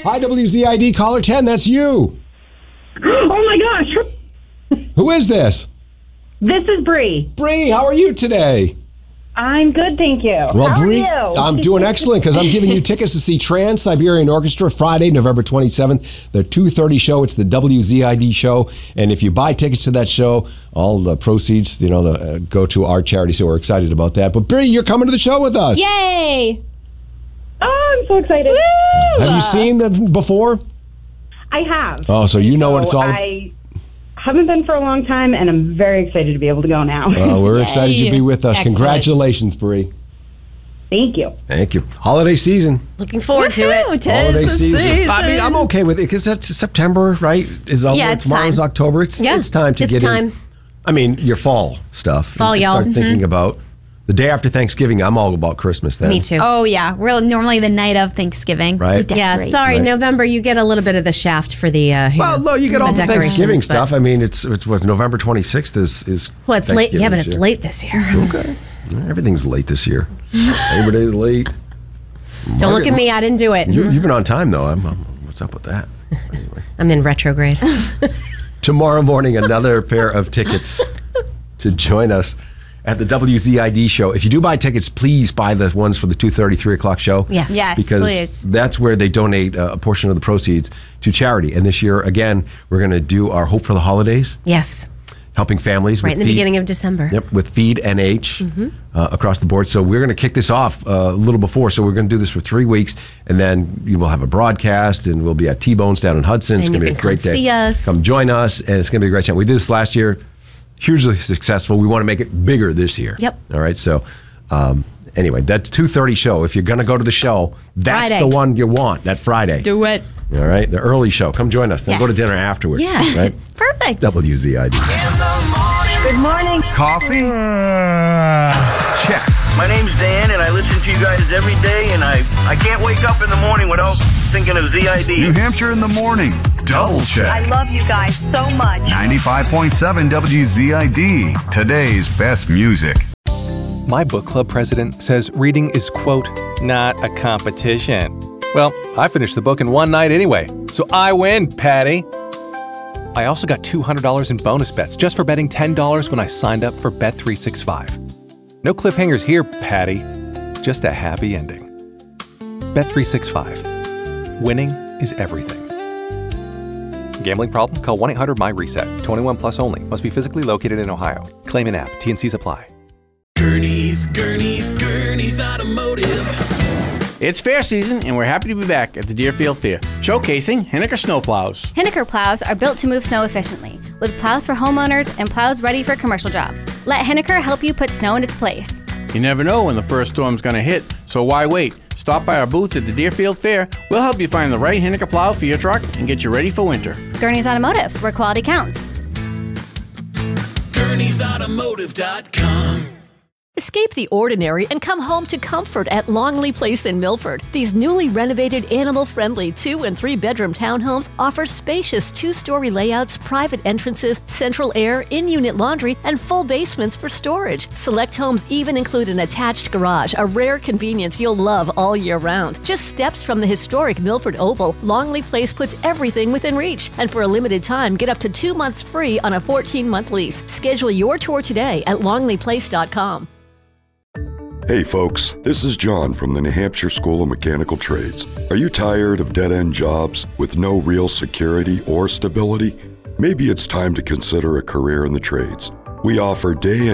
Hi, WZID, caller 10, that's you. Oh my gosh. Who is this? This is Bree. Bree, how are you today? I'm good, thank you. Well, how Bree, are you? I'm doing excellent because I'm giving you tickets to see Trans-Siberian Orchestra Friday, November 27th, the 2:30 show. It's the WZID show. And if you buy tickets to that show, all the proceeds, go to our charity. So we're excited about that. But Bree, you're coming to the show with us. Yay! Oh, I'm so excited. Woo! Have you seen them before? I have. Oh, so you know what it's all about. I haven't been for a long time, and I'm very excited to be able to go now. We're excited you to be with us. Excellent. Congratulations, Bree. Thank you. Thank you. Holiday season. Looking forward to it. Holiday season. I mean, I'm okay with it because that's September, right? Tomorrow's time. October. It's time to It's get time. in. I mean, your fall stuff. Fall, You y'all. Start thinking about the day after Thanksgiving. I'm all about Christmas then. Me too. Oh, yeah. We're normally the night of Thanksgiving. Right. We Yeah, decorate. sorry, Right. November, you get a little bit of the shaft for the Well, no, you get all the decorations, Thanksgiving but- stuff. I mean, it's what November 26th is. Well, it's late. Yeah, Thanksgiving but this it's year. late this year. Okay. Everything's late this year. Labor Day's late. Don't look at me. I didn't do it. You've been on time though. What's up with that? Anyway. I'm in retrograde. Tomorrow morning, another pair of tickets to join us at the WZID show. If you do buy tickets, please buy the ones for the 2:30, 3 o'clock show. Yes. Yes, Because please. that's where they donate a portion of the proceeds to charity. And this year, again, we're going to do our Hope for the Holidays, Yes. helping families. Right in the beginning of December. Yep, with Feed NH across the board. So we're going to kick this off a little before. So we're going to do this for 3 weeks, and then you will have a broadcast, and we'll be at T-Bones down in Hudson. It's And going to you be a can great come day. see us. Come join us, and it's going to be a great time. We did this last year, hugely successful. We want to make it bigger this year. Yep. All right. So anyway, that's 2:30 show. If you're going to go to the show, that's Friday. the one you want. That Friday. Do it. All right, the early show. Come join us. Then go to Yes. dinner afterwards. Yeah. Right. Perfect. WZID. Good morning. Coffee? Check. My name's Dan, and I listen to you guys every day, and I can't wake up in the morning without thinking of ZID. New Hampshire in the morning. Double check. I love you guys so much. 95.7 WZID. Today's best music. My book club president says reading is, quote, not a competition. Well, I finished the book in one night anyway, so I win, Patty. I also got $200 in bonus bets just for betting $10 when I signed up for Bet365. No cliffhangers here, Patty. Just a happy ending. Bet365. Winning is everything. Gambling problem? Call 1-800-MY-RESET. 21 plus only. Must be physically located in Ohio. Claim in app. T&Cs apply. Gurney's Automotive. It's fair season, and we're happy to be back at the Deerfield Fair, showcasing Henniker snowplows. Henniker plows are built to move snow efficiently, with plows for homeowners and plows ready for commercial jobs. Let Henniker help you put snow in its place. You never know when the first storm's going to hit, so why wait? Stop by our booth at the Deerfield Fair. We'll help you find the right Henniker plow for your truck and get you ready for winter. Gurney's Automotive, where quality counts. Gurney'sAutomotive.com. Escape the ordinary and come home to comfort at Longley Place in Milford. These newly renovated, animal-friendly 2- and 3-bedroom townhomes offer spacious 2-story layouts, private entrances, central air, in-unit laundry, and full basements for storage. Select homes even include an attached garage, a rare convenience you'll love all year round. Just steps from the historic Milford Oval, Longley Place puts everything within reach. And for a limited time, get up to 2 months free on a 14-month lease. Schedule your tour today at longleyplace.com. Hey folks, this is John from the New Hampshire School of Mechanical Trades. Are you tired of dead-end jobs with no real security or stability? Maybe it's time to consider a career in the trades. We offer day